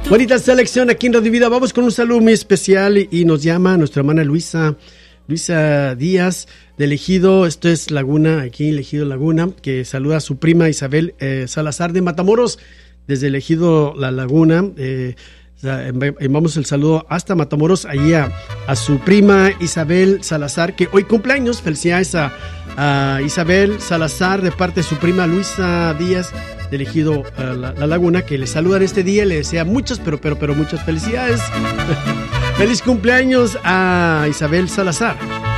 Bonita selección aquí en Radio Vida. Vamos con un saludo muy especial y nos llama nuestra hermana Luisa Díaz del Ejido. Esto es Laguna, aquí en Ejido Laguna, que saluda a su prima Isabel Salazar de Matamoros, desde el Ejido La Laguna. Vamos el saludo hasta Matamoros, allí a su prima Isabel Salazar, que hoy cumpleaños. Felicidades a Isabel Salazar de parte de su prima Luisa Díaz del Ejido La Laguna, que le saluda en este día, le desea muchas, pero muchas felicidades. Feliz cumpleaños a Isabel Salazar.